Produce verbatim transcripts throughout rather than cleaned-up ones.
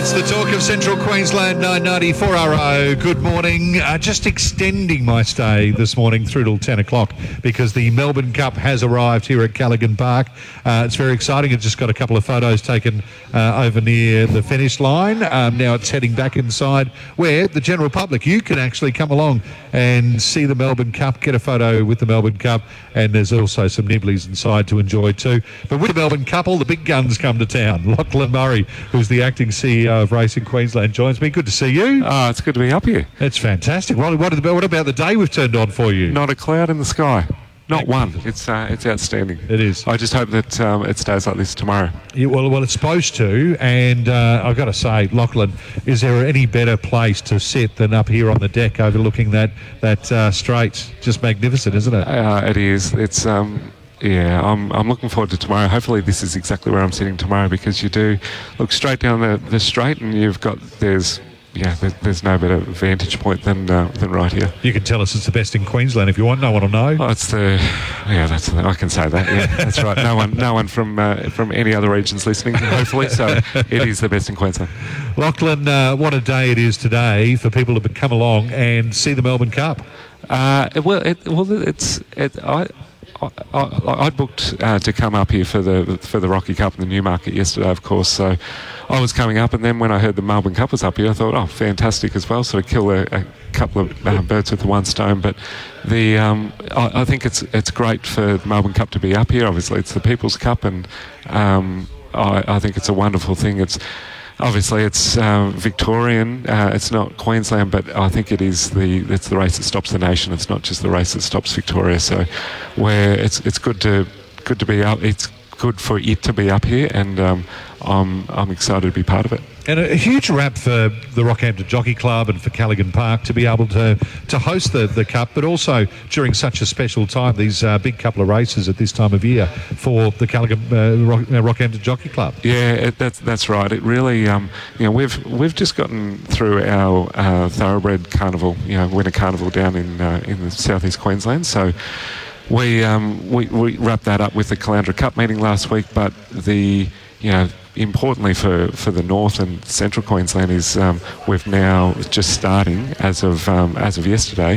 It's the talk of Central Queensland, nine ninety-four R O. Good morning. Uh, just extending my stay this morning through till ten o'clock because the Melbourne Cup has arrived here at Callaghan Park. Uh, it's very exciting. I've just got a couple of photos taken uh, over near the finish line. Um, now it's heading back inside where the general public, you can actually come along and see the Melbourne Cup, get a photo with the Melbourne Cup, and there's also some nibblies inside to enjoy too. But with the Melbourne Cup, all the big guns come to town. Lachlan Murray, who's the acting C E O of Racing Queensland, joins me. Good to see you. Oh, it's good to be up here. It's fantastic. What, what, about, what about the day we've turned on for you? Not a cloud in the sky. Not one. It's uh, it's outstanding. It is. I just hope that um, it stays like this tomorrow. Yeah, well, well, it's supposed to, and uh, I've got to say, Lachlan, is there any better place to sit than up here on the deck overlooking that that uh, straight? Just magnificent, isn't it? Uh, it is. It's um. Yeah, I'm I'm looking forward to tomorrow. Hopefully this is exactly where I'm sitting tomorrow, because you do look straight down the, the straight and you've got, there's, yeah, there, there's no better vantage point than uh, than right here. You can tell us it's the best in Queensland if you want. No one will know. Oh, it's the, yeah, that's the, I can say that. Yeah, that's right. No one, no one from uh, from any other regions listening, hopefully. So it is the best in Queensland. Lachlan, uh, what a day it is today for people to come along and see the Melbourne Cup. Uh, well, it, well, it's it. I. I, I booked uh, to come up here for the for the Rocky Cup and the Newmarket yesterday, of course. So I was coming up, and then when I heard the Melbourne Cup was up here, I thought, oh, fantastic as well. So I kill a, a couple of uh, birds with one stone. But the um, I, I think it's it's great for the Melbourne Cup to be up here. Obviously, it's the People's Cup, and um, I, I think it's a wonderful thing. It's Obviously, it's uh, Victorian. Uh, it's not Queensland, but I think it is the it's the race that stops the nation. It's not just the race that stops Victoria. So, where it's it's good to good to be up. It's good for it to be up here, and um, I'm I'm excited to be part of it. And a, a huge wrap for the Rockhampton Jockey Club and for Callaghan Park to be able to, to host the, the Cup, but also during such a special time, these uh, big couple of races at this time of year for the Callaghan uh, Rock, uh, Rockhampton Jockey Club. Yeah, it, that's that's right. It really, um, you know, we've we've just gotten through our uh, thoroughbred carnival, you know, winter carnival down in uh, in the southeast Queensland. So. We, um, we we wrapped that up with the Caloundra Cup meeting last week, but the you know importantly for, for the North and Central Queensland is um, we've now just starting as of um, as of yesterday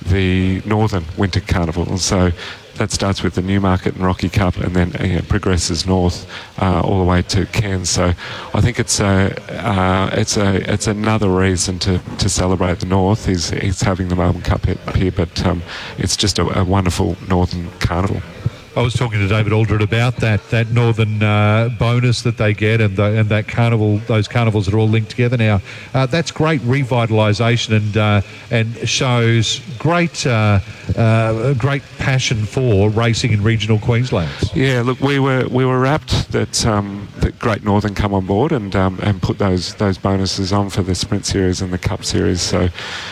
the Northern Winter Carnival, and so that starts with the Newmarket and Rocky Cup, and then you know, progresses north uh, all the way to Cairns. So I think it's a uh, it's a it's another reason to, to celebrate the North is is having the Melbourne Cup here, but um, it's just a, a wonderful Northern Carnival. I was talking to David Aldred about that that northern uh, bonus that they get, and the, and that carnival, those carnivals that are all linked together now. Uh, that's great revitalisation and uh, and shows great uh, uh, great passion for racing in regional Queensland. Yeah, look, we were we were rapt that um, that Great Northern come on board and um, and put those those bonuses on for the Sprint Series and the Cup Series. So.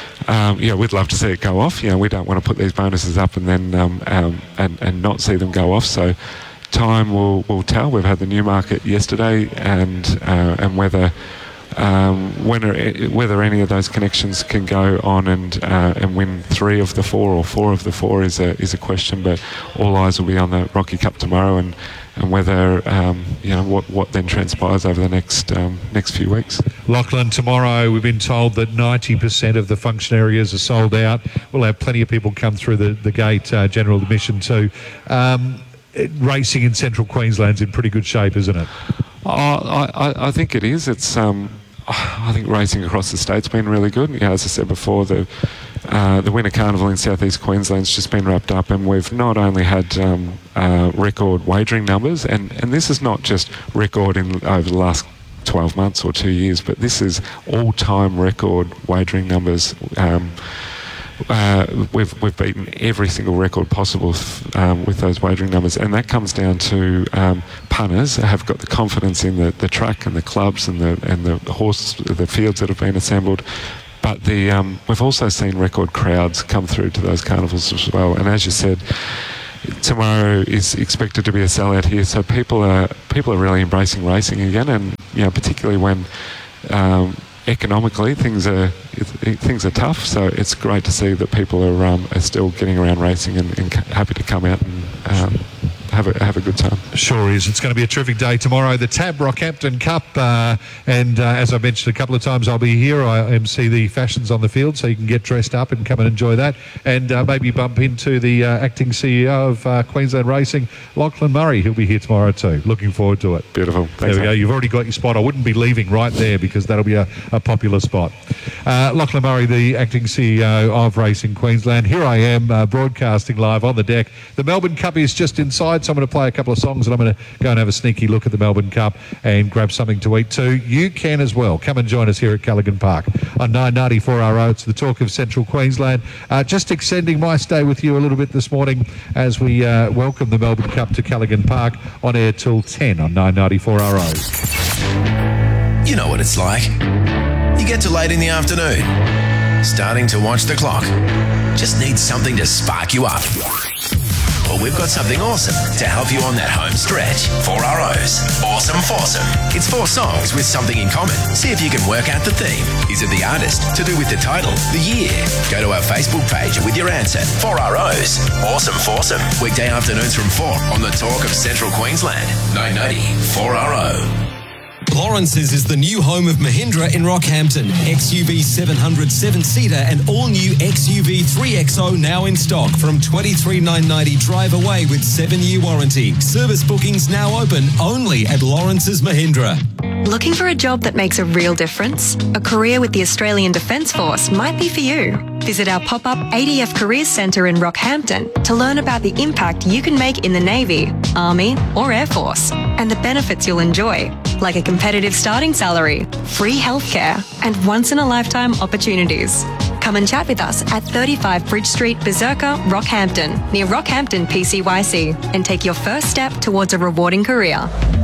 Um, yeah, we'd love to see it go off. You know, we don't want to put these bonuses up and then um, um, and and not see them go off. So, time will, will tell. We've had the Newmarket yesterday, and uh, and whether um, when whether any of those connections can go on and uh, and win three of the four or four of the four is a is a question. But all eyes will be on the Rocky Cup tomorrow, and. and whether, um, you know, what, what then transpires over the next um, next few weeks. Lachlan, tomorrow we've been told that ninety percent of the function areas are sold out. We'll have plenty of people come through the, the gate, uh, general admission too. Um, it, racing in Central Queensland's in pretty good shape, isn't it? Oh, I, I think it is. It's um, I think racing across the state's been really good. You know, as I said before, the Uh, the Winter Carnival in southeast Queensland's just been wrapped up, and we've not only had um, uh, record wagering numbers, and, and this is not just record in over the last twelve months or two years, but this is all-time record wagering numbers. Um, uh, we've we've beaten every single record possible um, with those wagering numbers, and that comes down to um, punters have got the confidence in the, the track and the clubs and the and the horse the fields that have been assembled. But the um, we've also seen record crowds come through to those carnivals as well. And as you said, tomorrow is expected to be a sellout here. So people are people are really embracing racing again, and you know, particularly when um, economically things are things are tough. So it's great to see that people are um, are still getting around racing and, and happy to come out and um, have a have a good time. Sure is. It's going to be a terrific day tomorrow. The Tab Rockhampton Cup, uh, and uh, as I mentioned a couple of times, I'll be here. I M C the fashions on the field, so you can get dressed up and come and enjoy that, and uh, maybe bump into the uh, acting C E O of uh, Queensland Racing, Lachlan Murray. He'll be here tomorrow too. Looking forward to it. Beautiful. Thanks, there we mate. go. You've already got your spot. I wouldn't be leaving right there because that'll be a, a popular spot. Uh, Lachlan Murray, the acting C E O of Racing Queensland. Here I am uh, broadcasting live on the deck. The Melbourne Cup is just inside, so I'm going to play a couple of songs and I'm going to go and have a sneaky look at the Melbourne Cup and grab something to eat too. You can as well. Come and join us here at Callaghan Park on nine ninety-four R O. It's the talk of Central Queensland. Uh, just extending my stay with you a little bit this morning as we uh, welcome the Melbourne Cup to Callaghan Park, on air till ten on nine ninety-four R O. You know what it's like. You get to late in the afternoon, starting to watch the clock. Just need something to spark you up. Well, we've got something awesome to help you on that home stretch. Four R Os. Awesome Foursome. It's four songs with something in common. See if you can work out the theme. Is it the artist? To do with the title? The year? Go to our Facebook page with your answer. Four R Os. Awesome Foursome. Weekday afternoons from four on the talk of Central Queensland. nine ninety four R O. Lawrence's is the new home of Mahindra in Rockhampton. X U V seven hundred seven-seater and all-new X U V three X O now in stock from twenty-three thousand nine hundred ninety drive away with seven-year warranty. Service bookings now open only at Lawrence's Mahindra. Looking for a job that makes a real difference? A career with the Australian Defence Force might be for you. Visit our pop-up A D F Careers Centre in Rockhampton to learn about the impact you can make in the Navy, Army or Air Force, and the benefits you'll enjoy, like a competitive starting salary, free healthcare, and once-in-a-lifetime opportunities. Come and chat with us at thirty-five Bridge Street, Berserker, Rockhampton, near Rockhampton P C Y C, and take your first step towards a rewarding career.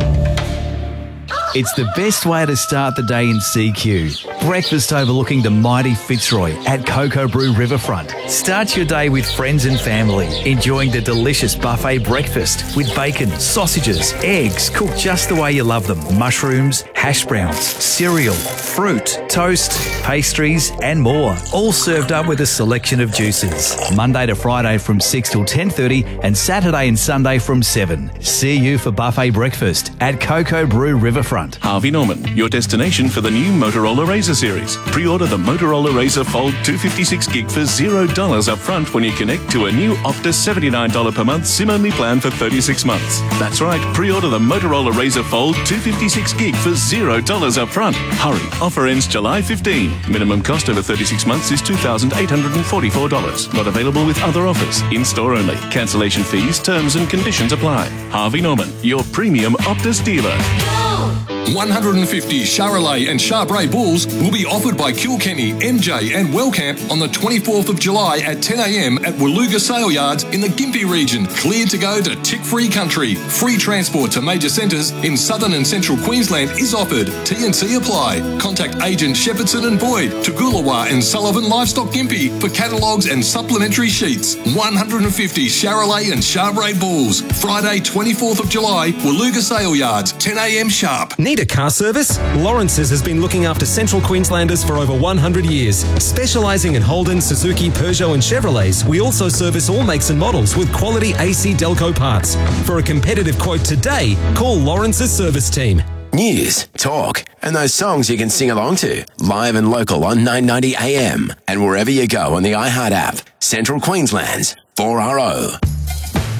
It's the best way to start the day in C Q. Breakfast overlooking the mighty Fitzroy at Cocoa Brew Riverfront. Start your day with friends and family, enjoying the delicious buffet breakfast with bacon, sausages, eggs cooked just the way you love them, mushrooms, hash browns, cereal, fruit, toast, pastries and more. All served up with a selection of juices. Monday to Friday from six till ten thirty and Saturday and Sunday from seven. See you for buffet breakfast at Cocoa Brew Riverfront. Harvey Norman, your destination for the new Motorola Razr series. Pre-order the Motorola Razr Fold two fifty-six gig for zero dollars up front when you connect to a new Optus seventy-nine dollars per month SIM-only plan for thirty-six months. That's right, pre-order the Motorola Razr Fold two fifty-six gig for zero dollars up front. Hurry, offer ends July fifteenth. Minimum cost over thirty-six months is two thousand eight hundred forty-four dollars. Not available with other offers. In-store only. Cancellation fees, terms and conditions apply. Harvey Norman, your premium Optus dealer. one hundred fifty Charolais and Charbray Bulls will be offered by Kilkenny, M J and Wellcamp on the twenty-fourth of July at ten a m at Woluga Sale Yards in the Gympie region. Cleared to go to tick-free country. Free transport to major centres in southern and central Queensland is offered. T and C apply. Contact agent Shepherdson and Boyd, Toogoolawah and Sullivan Livestock Gympie for catalogues and supplementary sheets. one hundred fifty Charolais and Charbray Bulls. Friday twenty-fourth of July, Woluga Sale Yards, ten a m sharp. Need a car service? Lawrence's has been looking after Central Queenslanders for over one hundred years. Specialising in Holden, Suzuki, Peugeot and Chevrolets, we also service all makes and models with quality A C Delco parts. For a competitive quote today, call Lawrence's service team. News, talk, and those songs you can sing along to. Live and local on nine ninety A M and wherever you go on the iHeart app. Central Queensland's four R O.